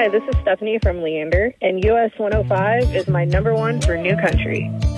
Hi, this is Stephanie from Leander, and US 105 is my number one for new country.